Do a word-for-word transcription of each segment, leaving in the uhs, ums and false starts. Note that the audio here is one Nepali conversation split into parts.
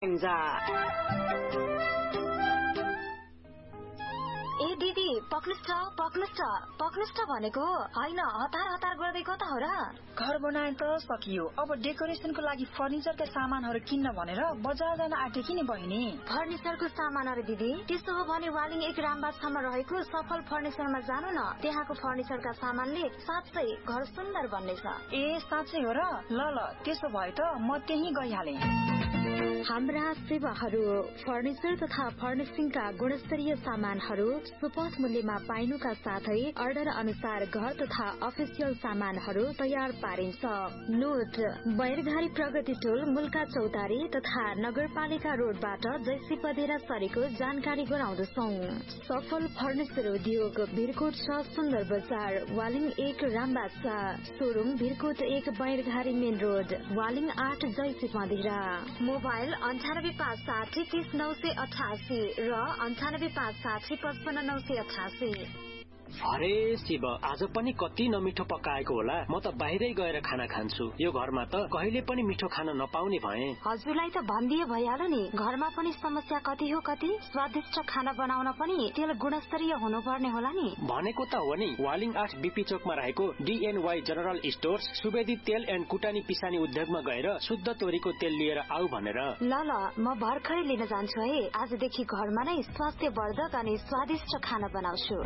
ए दिदी पक्नुस् त पक्नुस् त पक्नुस् त भनेको हैन हतार हतार गर्दै कता हो र? घर बनाए त सकियो, अब डेकोरेसनको लागि फर्निचरका सामानहरू किन्न भनेर बजार जान आँटेकी नि बहिनी। फर्निचरको सामानहरू दिदी? त्यसो हो भने वालिङ एक रामबागसम्म रहेको सफल फर्निचरमा जानु न। त्यहाँको फर्निचरका सामानले साँच्चै घर सुन्दर बन्नेछ। ए साँच्चै हो र? ल ल त्यसो भए त म त्यही गइहालेँ। हाम्रा सेवाहरू फर्निचर तथा फर्निसिङका गुणस्तरीय सामानहरू सुपथ मूल्यमा पाइनुका साथै अर्डर अनुसार घर तथा अफिसियल सामानहरू तयार पारिन्छ। नोट बैरघारी प्रगति टोल मुल्का चौतारी तथा नगरपालिका रोडबाट जैसी पदेरा सरेको जानकारी गराउँदछौ। सफल फर्निचर उद्योग भिरकोट छ सुन्दर बजार वालिङ एक रामबाग शोरूम भिरकोट एक बैरघारी मेन रोड वालिङ आठ जैसी पदेरा। मोबाइल अन्ठानब्बे पाँच साठी तीस नौ सय अठासी र अन्ठानब्बे पाँच साठी पचपन्न नौ सय अठासी। अरे शिव आज पनि कति नमिठो पकाएको होला। म त बाहिरै गएर खाना खान्छु। यो घरमा त कहिले पनि मिठो खाना नपाउने भए। हजुरलाई त भनिदिए भइहाल्यो नि। घरमा पनि समस्या कति हो कति। स्वादिष्ट खाना बनाउन पनि तेल गुणस्तरीय हुनुपर्ने होला नि। भनेको त हो नि। वालिङ आठ बीपी चोकमा रहेको डीएनवाई जनरल स्टोर्स सुवेदी तेल एन्ड कुटानी पिसानी उद्योगमा गएर शुद्ध तोरीको तेल लिएर आऊ भनेर। ल ल म भर्खरै लिन जान्छु है। आजदेखि घरमा नै स्वास्थ्यवर्धक अनि स्वादिष्ट खाना बनाउँछु।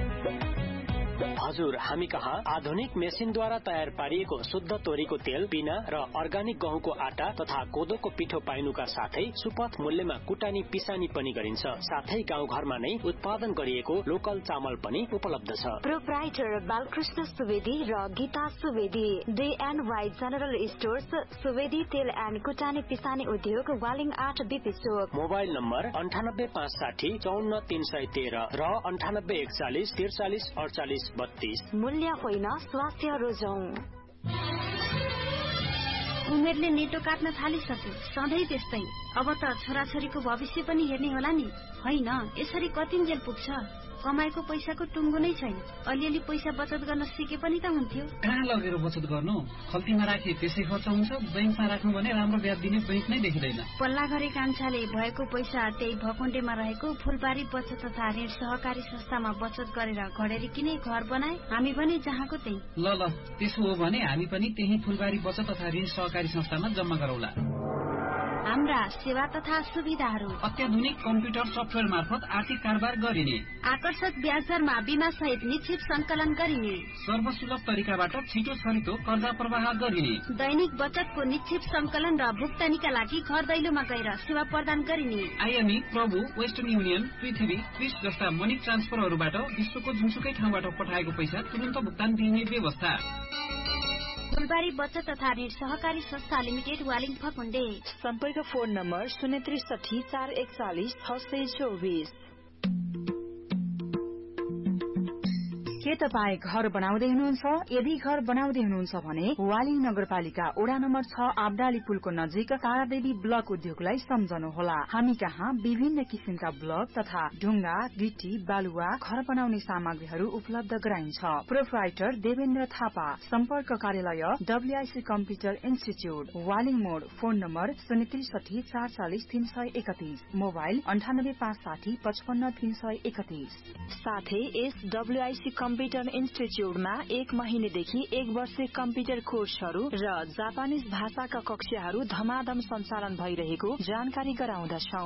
हजुर हामी कहाँ आधुनिक मेसिनद्वारा तयार पारिएको शुद्ध तोरीको तेल पिना र अर्गानिक गहुँको आटा तथा कोदोको पिठो पाइनुका साथै सुपथ मूल्यमा कुटानी पिसानी पनि गरिन्छ। साथै गाउँ घरमा नै उत्पादन गरिएको लोकल चामल पनि उपलब्ध छ। प्रोप्राइटर बालकृष्ण सुवेदी र Gita Subedi day and Y general stores Subedi तेल एन्ड कुटानी पिसानी उद्योग वालिङ आठ बीपी चोक। मोबाइल नम्बर अन्ठानब्बे पाँच साठी चौन्न तीन सय तेह्र र अन्ठानब्बे एकचालिस त्रिचालिस अडचालिस बत्तीस। मूल्य होइन स्वास्थ्य रोजौं। उमेरले नेटो काट्न थालिसक्यो। सधैँ त्यस्तै। अब त छोराछोरीको भविष्य पनि हेर्ने होला नि। होइन यसरी कतिन्जेल पुग्छ। कमाएको पैसाको टुङ्गो नै छैन। अलिअलि पैसा बचत गर्न सिके पनि त हुन्थ्यो। कहाँ लगेर बचत गर्नु? खल्तीमा राखे त्यसै खर्च हुन्छ। बैंकमा राख्नु भने राम्रो ब्याज दिने बैंक नै देखिँदैन। पल्ला गरे कान्छाले भएको पैसा त्यही भकुण्डेमा रहेको फुलबारी बचत तथा ऋण सहकारी संस्थामा बचत गरेर घडेरी किने घर बनाए। हामी पनि जहाँको त्यही। ल ल त्यसो हो भने हामी पनि त्यही फुलबारी बचत तथा ऋण सहकारी संस्थामा जम्मा गरौला। हाम्रा सेवा तथा सुविधाहरू अत्याधुनिक कम्प्युटर सफ्टवेयर मार्फत आर्थिक कारोबार गरिने, आकर्षक ब्याज दरमा बीमा सहित निश्चित संकलन गरिने, सर्वसुलभ तरिकाबाट छिटो छरितो कर्जा प्रवाह गरिने, दैनिक बचतको निश्चित संकलन र भुक्तानीका लागि घर दैलोमा गएर सेवा प्रदान गरिने, आइएमई, प्रभु, वेस्टर्न युनियन, पृथ्वी, क्रिस जस्ता मनी ट्रान्सफरहरूबाट विश्वको जुनसुकै ठाउँबाट पठाएको पैसा तुरन्त भुक्तान दिने व्यवस्था। फुलबारी बचत तथा ऋण सहकारी संस्था लिमिटेड वालिङ फकुण्डे। सम्पर्क फोन नम्बर शून्य त्रिसठी चार एकचालिस छ सय चौबिस। के तपाईँ घर बनाउँदै हुनुहुन्छ? यदि घर बनाउँदै हुनुहुन्छ भने वालिङ नगरपालिका वडा नम्बर छ आबडाली पुलको नजिक तारादेवी ब्लक उद्योगलाई सम्झनुहोला। हामी कहाँ विभिन्न किसिमका ब्लक तथा ढुङ्गा गिटी बालुवा घर बनाउने सामग्रीहरू उपलब्ध गराइन्छ। प्रोप्राइटर देवेन्द्र थापा। सम्पर्क कार्यालय डब्ल्यूआईसी कम्प्युटर इन्स्टिच्यूट वालिङ मोड। फोन नम्बर शून्य त्रिसठी चार चालिस तीन सय एकतीस। मोबाइल अन्ठानब्बे पाँच साठी पचपन्न तीन सय एकतीस। साथै यस डब्ल्यूआईसी कम्प्युटर इन्स्टिच्यूटमा एक महिनेदेखि एक वर्षे कम्प्युटर कोर्सहरू र जापानिज भाषाका कक्षाहरू धमाधम सञ्चालन भइरहेको जानकारी गराउँदछौ।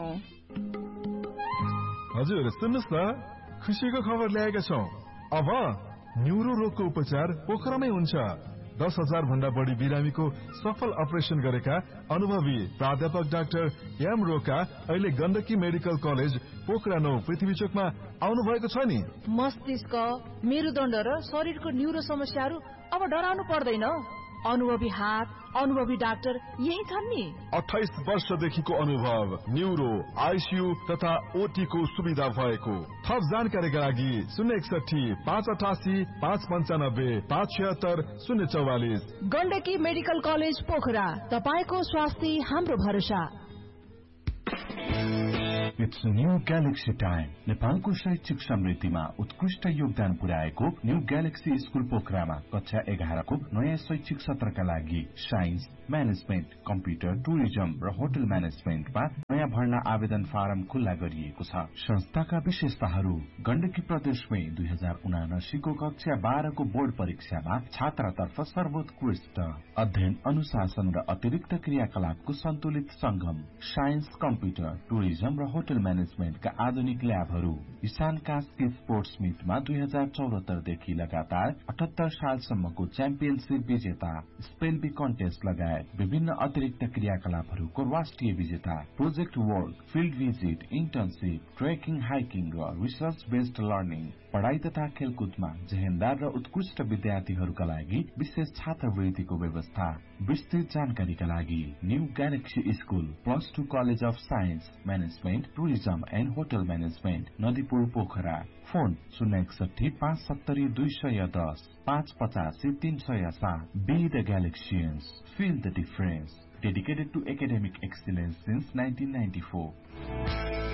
हजुर सुन्नुस् न, खुसीको खबर ल्याएका छौं। अब न्युरो रोगको उपचार पोखरामै हुन्छ। दस हजार भन्दा बढी बिरामीको सफल अपरेशन गरेका अनुभवी प्राध्यापक डाक्टर एम रोका अहिले गण्डकी मेडिकल कलेज पोखरा नौ पृथ्वी चोकमा आउनु भएको छ नि। मस्तिष्क, मेरुदण्ड र शरीरको न्युरो समस्याहरू अब डराउनु पर्दैन। अनुभवी हात, अनुभवी डाक्टर यही छन् नि। अठाइस वर्षदेखिको अनुभव, न्युरो, आइसियू तथा ओटी को सुविधा भएको। थप जानकारीका लागि शून्य एकसठी पाँच अठासी पाँच पञ्चानब्बे पाँच छिहत्तर शून्य चौवालिस। गण्डकी मेडिकल कलेज पोखरा, तपाईको स्वास्थ्य हाम्रो भरोसा। It's New Galaxy Time. नेपालको शैक्षिक समृद्धिमा उत्कृष्ट योगदान पुर्याएको न्यू ग्यालेक्सी स्कूल पोखरामा कक्षा एघारको नयाँ शैक्षिक सत्रका लागि साइन्स, म्यानेजमेन्ट, कम्प्युटर, टुरिज्म र होटल म्यानेजमेन्टमा नयाँ भर्ना आवेदन फारम खुल्ला गरिएको छ। संस्थाका विशेषताहरू: गण्डकी प्रदेशमै दुई हजार उनासीको कक्षा बाह्रको बोर्ड परीक्षामा छात्रतर्फ सर्वोत्कृष्ट अध्ययन, अनुशासन र अतिरिक्त क्रियाकलापको सन्तुलित संगम, साइन्स, कम्प्युटर, टुरिज्म र होटल म्यानेजमेन्टका आधुनिक ल्याबहरू, इशान कास्की स्पोर्ट्स मिटमा दुई हजार चौरात्तरदेखि लगातार अठहत्तर सालसम्मको च्याम्पियनशिप विजेता, स्पेलबी कन्टेस्ट लगायत विभिन्न अतिरिक्त क्रियाकलापहरूको राष्ट्रिय विजेता, project work, field visit, internship, trekking, hiking र रिसर्च बेस्ड लर्निङ, पढ़ाई तथा खेलकुदमा जेहेन्दार र उत्कृष्ट विद्यार्थीहरूका लागि विशेष छात्रवृत्तिको व्यवस्था। विस्तृत जानकारीका लागि new galaxy school, plus two college of science, management, tourism and hotel management, Nadipur Pokhara. Phone शून्य एकसठी पाँच सत्तरी दुई सय दस पाँच पचासी तीन सय सात। Be the ग्यालेक्सियन्स, feel the difference. Dedicated to academic excellence since nineteen ninety-four.